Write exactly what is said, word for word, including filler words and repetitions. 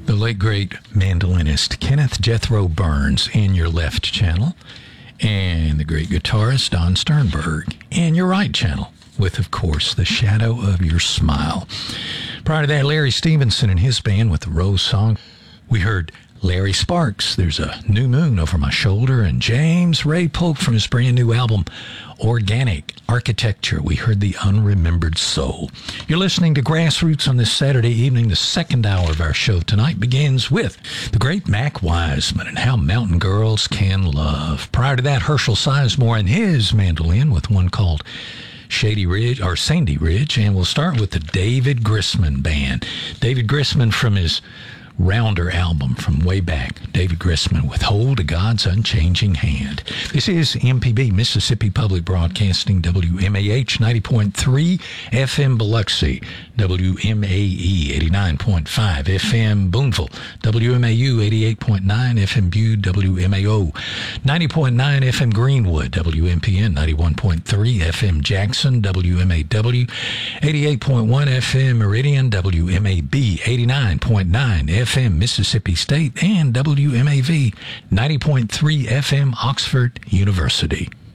The late, great mandolinist Kenneth Jethro Burns in your left channel, and the great guitarist Don Sternberg in your right channel, with, of course, The Shadow of Your Smile. Prior to that, Larry Stevenson and his band with the Rose Song. We heard Larry Sparks, There's a New Moon Over My Shoulder, and James Ray Polk from his brand new album, Organic Architecture. We heard The Unremembered Soul. You're listening to Grassroots on this Saturday evening. The second hour of our show tonight begins with the great Mac Wiseman and How Mountain Girls Can Love. Prior to that, Herschel Sizemore and his mandolin with one called Shady Ridge, or Sandy Ridge, and we'll start with the David Grisman Band. David Grisman from his Rounder album from way back. David Grisman with Hold to God's Unchanging Hand. This is M P B, Mississippi Public Broadcasting, W M A H ninety point three F M Biloxi, W M A E eighty-nine point five F M Boonville, W M A U eighty-eight point nine F M Butte, W M A O ninety point nine F M Greenwood, W M P N ninety-one point three F M Jackson, W M A W eighty-eight point one F M Meridian, W M A B eighty-nine point nine F M Mississippi State, and W M A V ninety point three F M Oxford University.